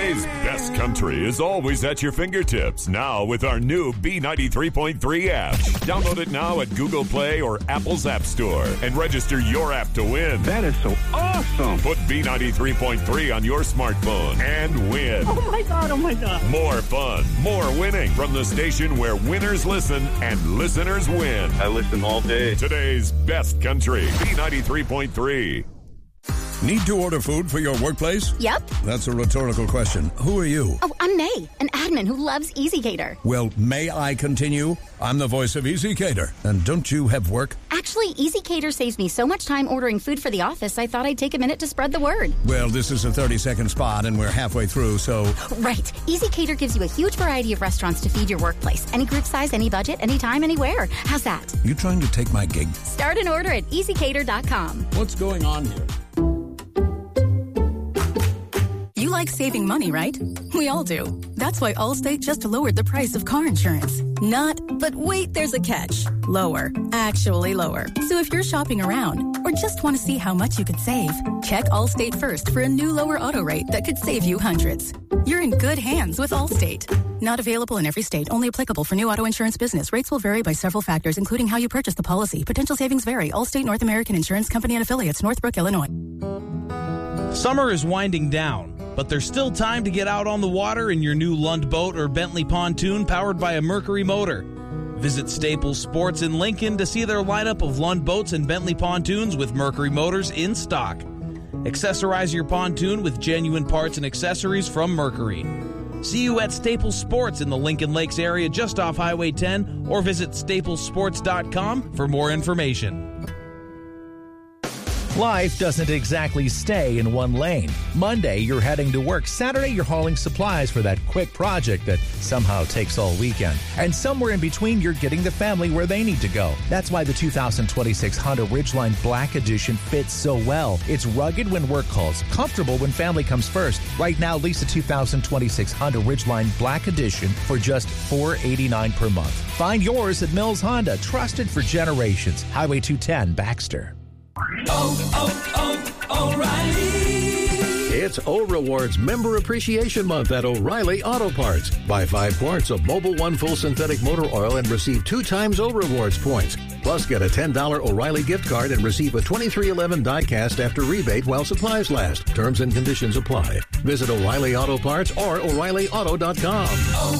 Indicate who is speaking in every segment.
Speaker 1: Today's best country is always at your fingertips. Now with our new B93.3 app. Download it now at Google Play or Apple's App Store and register your app to win.
Speaker 2: That is so awesome.
Speaker 1: Put B93.3 on your smartphone and win.
Speaker 2: Oh my God.
Speaker 1: More fun, more winning from the station where winners listen and listeners win.
Speaker 2: I listen all day.
Speaker 1: Today's best country, B93.3.
Speaker 3: Need to order food for your workplace?
Speaker 4: Yep.
Speaker 3: That's a rhetorical question. Who are you?
Speaker 4: Oh, I'm May, an admin who loves EasyCater.
Speaker 3: Well, may I continue? I'm the voice of EasyCater. And don't you have work?
Speaker 4: Actually, EasyCater saves me so much time ordering food for the office, I thought I'd take a minute to spread the word.
Speaker 3: Well, this is a 30-second spot, and we're halfway through, so...
Speaker 4: Right. EasyCater gives you a huge variety of restaurants to feed your workplace. Any group size, any budget, anytime, anywhere. How's that?
Speaker 3: You trying to take my gig?
Speaker 4: Start an order at EasyCater.com.
Speaker 3: What's going on here?
Speaker 5: You like saving money, right? We all do. That's why Allstate just lowered the price of car insurance. Not, but wait, there's a catch. Lower. Actually lower. So if you're shopping around or just want to see how much you could save, check Allstate first for a new lower auto rate that could save you hundreds. You're in good hands with Allstate. Not available in every state. Only applicable for new auto insurance business. Rates will vary by several factors, including how you purchase the policy. Potential savings vary. Allstate North American Insurance Company and Affiliates, Northbrook, Illinois.
Speaker 6: Summer is winding down, but there's still time to get out on the water in your new Lund boat or Bentley pontoon powered by a Mercury motor. Visit Staples Sports in Lincoln to see their lineup of Lund boats and Bentley pontoons with Mercury motors in stock. Accessorize your pontoon with genuine parts and accessories from Mercury. See you at Staples Sports in the Lincoln Lakes area just off Highway 10 or visit staplesports.com for more information.
Speaker 7: Life doesn't exactly stay in one lane. Monday, you're heading to work. Saturday, you're hauling supplies for that quick project that somehow takes all weekend. And somewhere in between, you're getting the family where they need to go. That's why the 2026 Honda Ridgeline Black Edition fits so well. It's rugged when work calls, comfortable when family comes first. Right now, lease a 2026 Honda Ridgeline Black Edition for just $489 per month. Find yours at Mills Honda, trusted for generations. Highway 210, Baxter.
Speaker 8: O'Reilly. It's O-Rewards Member Appreciation Month at O'Reilly Auto Parts. Buy 5 quarts of Mobil 1 Full Synthetic Motor Oil and receive 2 times O-Rewards points. Plus, get a $10 O'Reilly gift card and receive a 2311 die-cast after rebate while supplies last. Terms and conditions apply. Visit O'Reilly Auto Parts or O'ReillyAuto.com.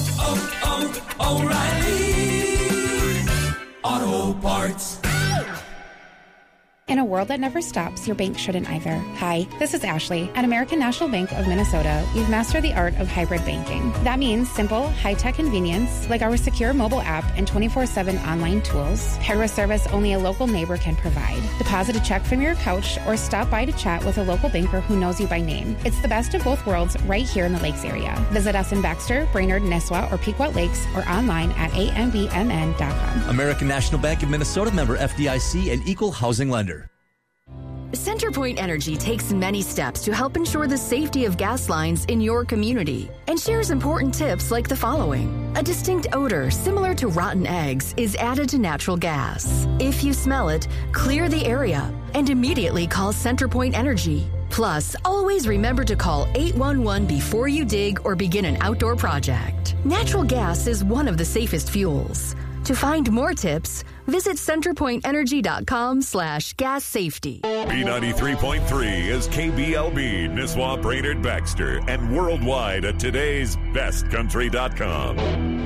Speaker 9: O'Reilly Auto Parts.
Speaker 10: In a world that never stops, your bank shouldn't either. Hi, this is Ashley. At American National Bank of Minnesota, we've mastered the art of hybrid banking. That means simple, high-tech convenience, like our secure mobile app and 24/7 online tools, paired with service only a local neighbor can provide. Deposit a check from your couch or stop by to chat with a local banker who knows you by name. It's the best of both worlds right here in the Lakes area. Visit us in Baxter, Brainerd, Nisswa, or Pequot Lakes, or online at ambmn.com.
Speaker 11: American National Bank of Minnesota, member FDIC, and equal housing lender.
Speaker 12: CenterPoint Energy takes many steps to help ensure the safety of gas lines in your community and shares important tips like the following. A distinct odor similar to rotten eggs is added to natural gas. If you smell it, clear the area and immediately call CenterPoint Energy. Plus, always remember to call 811 before you dig or begin an outdoor project. Natural gas is one of the safest fuels. To find more tips, visit centerpointenergy.com/gas safety.
Speaker 1: B93.3 is KBLB, Nisswa, Brainerd, Baxter, and worldwide at today'sbestcountry.com.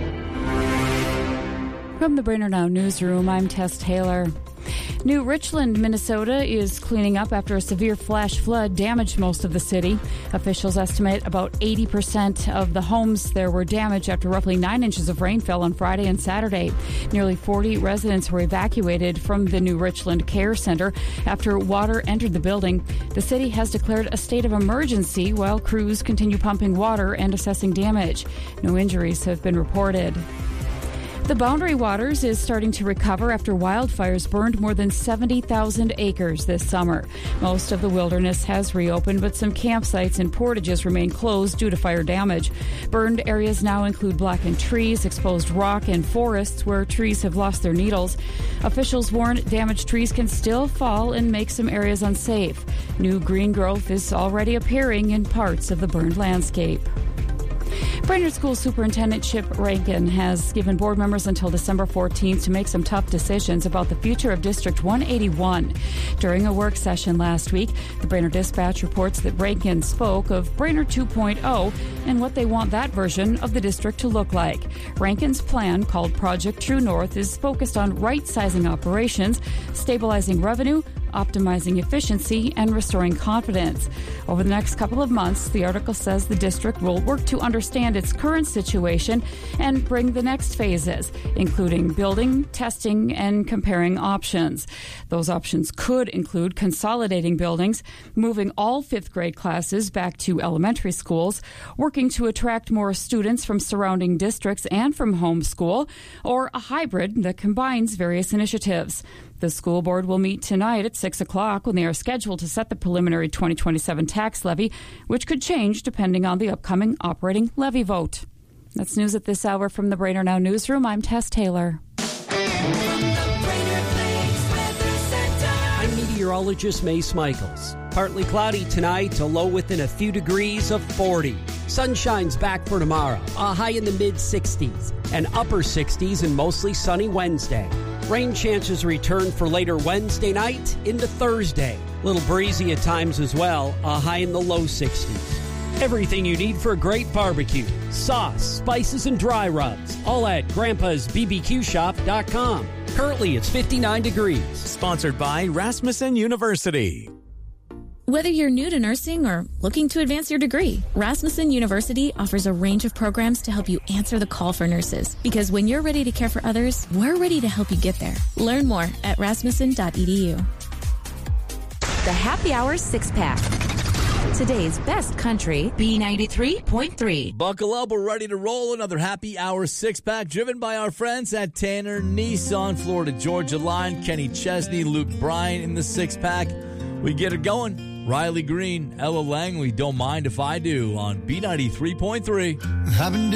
Speaker 13: From the Brainerd Now Newsroom, I'm Tess Taylor. New Richland, Minnesota is cleaning up after a severe flash flood damaged most of the city. Officials estimate about 80% of the homes there were damaged after roughly 9 inches of rain fell on Friday and Saturday. Nearly 40 residents were evacuated from the New Richland Care Center after water entered the building. The city has declared a state of emergency while crews continue pumping water and assessing damage. No injuries have been reported. The Boundary Waters is starting to recover after wildfires burned more than 70,000 acres this summer. Most of the wilderness has reopened, but some campsites and portages remain closed due to fire damage. Burned areas now include blackened trees, exposed rock, and forests where trees have lost their needles. Officials warn damaged trees can still fall and make some areas unsafe. New green growth is already appearing in parts of the burned landscape. Brainerd School Superintendent Chip Rankin has given board members until December 14th to make some tough decisions about the future of District 181. During a work session last week, the Brainerd Dispatch reports that Rankin spoke of Brainerd 2.0 and what they want that version of the district to look like. Rankin's plan, called Project True North, is focused on right-sizing operations, stabilizing revenue, optimizing efficiency, and restoring confidence. Over the next couple of months, the article says the district will work to understand its current situation and bring the next phases, including building, testing, and comparing options. Those options could include consolidating buildings, moving all fifth grade classes back to elementary schools, working to attract more students from surrounding districts and from homeschool, or a hybrid that combines various initiatives. The school board will meet tonight at 6 o'clock when they are scheduled to set the preliminary 2027 tax levy, which could change depending on the upcoming operating levy vote. That's news at this hour from the Brainerd Now Newsroom. I'm Tess Taylor.
Speaker 14: I'm meteorologist Mace Michaels. Partly cloudy tonight, a low within a few degrees of 40. Sunshine's back for tomorrow, a high in the mid-60s, and upper 60s and mostly sunny Wednesday. Rain chances return for later Wednesday night into Thursday. Little breezy at times as well, a high in the low 60s. Everything you need for a great barbecue. Sauce, spices, and dry rubs. All at Grandpa'sBBQShop.com. Currently, it's 59 degrees.
Speaker 15: Sponsored by Rasmussen University.
Speaker 5: Whether you're new to nursing or looking to advance your degree, Rasmussen University offers a range of programs to help you answer the call for nurses. Because when you're ready to care for others, we're ready to help you get there. Learn more at rasmussen.edu.
Speaker 16: The Happy Hour 6-Pack. Today's best country, B93.3.
Speaker 17: Buckle up, we're ready to roll. Another Happy Hour 6-Pack driven by our friends at Tanner Nissan, Florida Georgia Line. Kenny Chesney, Luke Bryan in the 6-Pack. We get it going. Riley Green, Ella Langley, Don't Mind If I Do on B93.3.